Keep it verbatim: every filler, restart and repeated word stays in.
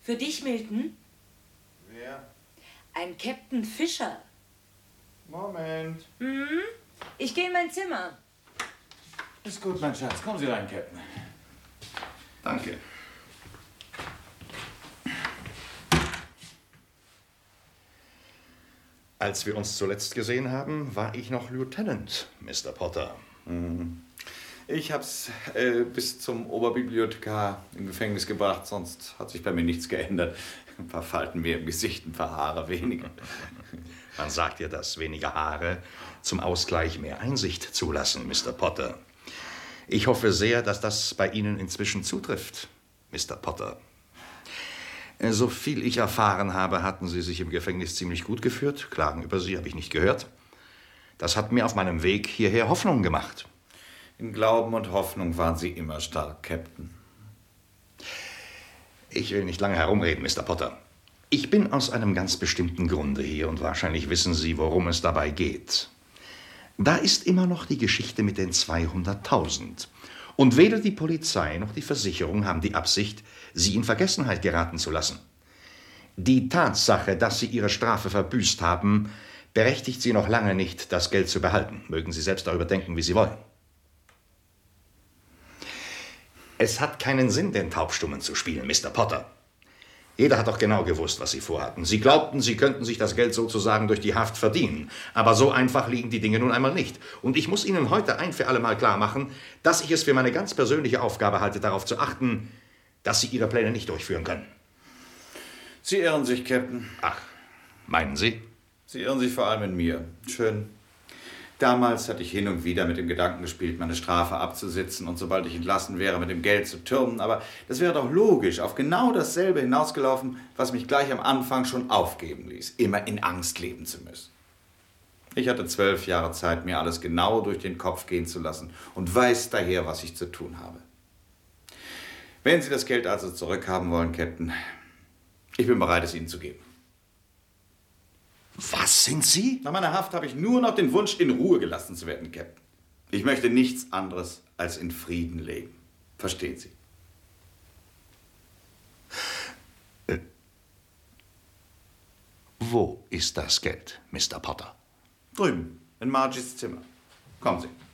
Für dich, Milton? Wer? Ein Captain Fischer. Moment. Mhm. Ich gehe in mein Zimmer. Ist gut, mein Schatz. Kommen Sie rein, Captain. Danke. Als wir uns zuletzt gesehen haben, war ich noch Lieutenant, Mister Potter. Mhm. Ich hab's äh, bis zum Oberbibliothekar im Gefängnis gebracht, sonst hat sich bei mir nichts geändert. Ein paar Falten mehr im Gesicht, ein paar Haare weniger. Man sagt ja, dass weniger Haare zum Ausgleich mehr Einsicht zulassen, Mister Potter. Ich hoffe sehr, dass das bei Ihnen inzwischen zutrifft, Mister Potter. So viel ich erfahren habe, hatten Sie sich im Gefängnis ziemlich gut geführt. Klagen über Sie habe ich nicht gehört. Das hat mir auf meinem Weg hierher Hoffnung gemacht. In Glauben und Hoffnung waren Sie immer stark, Captain. Ich will nicht lange herumreden, Mister Potter. Ich bin aus einem ganz bestimmten Grunde hier und wahrscheinlich wissen Sie, worum es dabei geht. Da ist immer noch die Geschichte mit den zweihunderttausend. Und weder die Polizei noch die Versicherung haben die Absicht, Sie in Vergessenheit geraten zu lassen. Die Tatsache, dass Sie Ihre Strafe verbüßt haben, berechtigt Sie noch lange nicht, das Geld zu behalten. Mögen Sie selbst darüber denken, wie Sie wollen. Es hat keinen Sinn, den Taubstummen zu spielen, Mister Potter. Jeder hat doch genau gewusst, was Sie vorhatten. Sie glaubten, Sie könnten sich das Geld sozusagen durch die Haft verdienen. Aber so einfach liegen die Dinge nun einmal nicht. Und ich muss Ihnen heute ein für alle Mal klar machen, dass ich es für meine ganz persönliche Aufgabe halte, darauf zu achten, dass Sie Ihre Pläne nicht durchführen können. Sie irren sich, Captain. Ach, meinen Sie? Sie irren sich vor allem in mir. Schön. Damals hatte ich hin und wieder mit dem Gedanken gespielt, meine Strafe abzusitzen und sobald ich entlassen wäre, mit dem Geld zu türmen. Aber das wäre doch logisch auf genau dasselbe hinausgelaufen, was mich gleich am Anfang schon aufgeben ließ, immer in Angst leben zu müssen. Ich hatte zwölf Jahre Zeit, mir alles genau durch den Kopf gehen zu lassen und weiß daher, was ich zu tun habe. Wenn Sie das Geld also zurückhaben wollen, Captain, ich bin bereit, es Ihnen zu geben. Was sind Sie? Nach meiner Haft habe ich nur noch den Wunsch, in Ruhe gelassen zu werden, Captain. Ich möchte nichts anderes als in Frieden leben. Verstehen Sie? Äh, wo ist das Geld, Mister Potter? Drüben, in Margies Zimmer. Kommen Sie.